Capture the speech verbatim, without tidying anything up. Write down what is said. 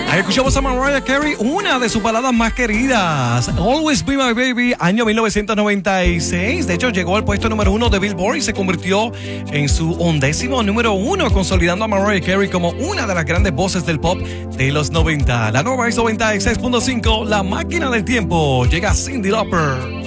Ahí escuchamos a Mariah Carey, una de sus baladas más queridas, Always Be My Baby, año mil novecientos noventa y seis. De hecho, llegó al puesto número uno de Billboard y se convirtió en su undécimo número uno, consolidando a Mariah Carey como una de las grandes voces del pop de los noventa. La nueva es noventa y seis punto cinco, La Máquina del Tiempo. Llega Cyndi Lauper.